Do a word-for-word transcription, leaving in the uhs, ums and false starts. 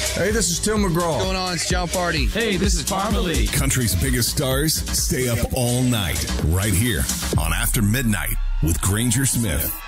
Hey, this is Tim McGraw. What's going on? It's John Party. Hey, this is Parmalee. Country's biggest stars stay up all night right here on After Midnight with Granger Smith.